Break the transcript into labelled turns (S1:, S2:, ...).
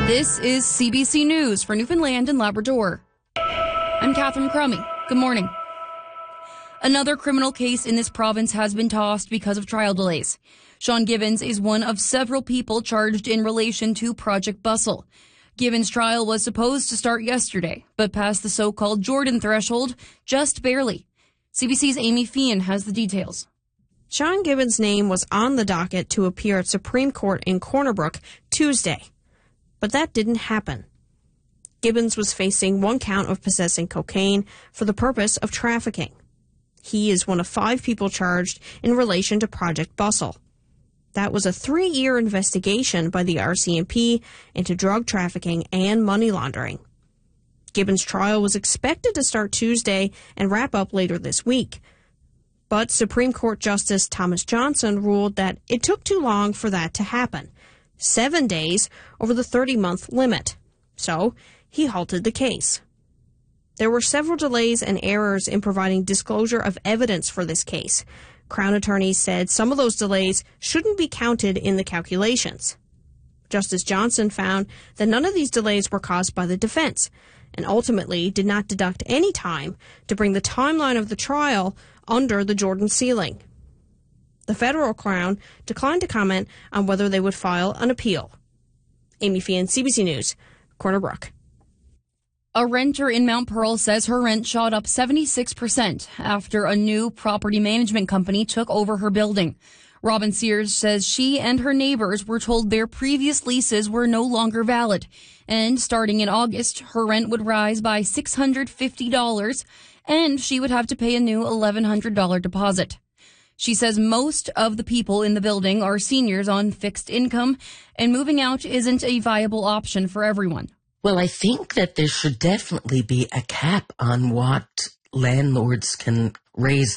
S1: This is CBC News for Newfoundland and Labrador. I'm Catherine Crummy. Good morning. Another criminal case in this province has been tossed because of trial delays. Sean Gibbons is one of several people charged in relation to Project Bustle. Gibbons' trial was supposed to start yesterday, but passed the so-called Jordan threshold just barely. CBC's Amy Feehan has the details.
S2: Sean Gibbons' name was on the docket to appear at Supreme Court in Corner Brook Tuesday, but that didn't happen. Gibbons was facing one count of possessing cocaine for the purpose of trafficking. He is one of 5 people charged in relation to Project Bustle. That was a 3-year investigation by the RCMP into drug trafficking and money laundering. Gibbons' trial was expected to start Tuesday and wrap up later this week. But Supreme Court Justice Thomas Johnson ruled that it took too long for that to happen, 7 days over the 30-month limit. So he halted the case. There were several delays and errors in providing disclosure of evidence for this case. Crown attorneys said some of those delays shouldn't be counted in the calculations. Justice Johnson found that none of these delays were caused by the defense and ultimately did not deduct any time to bring the timeline of the trial under the Jordan ceiling. The federal Crown declined to comment on whether they would file an appeal. Amy Feehan, CBC News, Corner Brook.
S1: A renter in Mount Pearl says her rent shot up 76% after a new property management company took over her building. Robin Sears says she and her neighbors were told their previous leases were no longer valid. And starting in August, her rent would rise by $650 and she would have to pay a new $1,100 deposit. She says most of the people in the building are seniors on fixed income and moving out isn't a viable option for everyone.
S3: Well, I think that there should definitely be a cap on what landlords can raise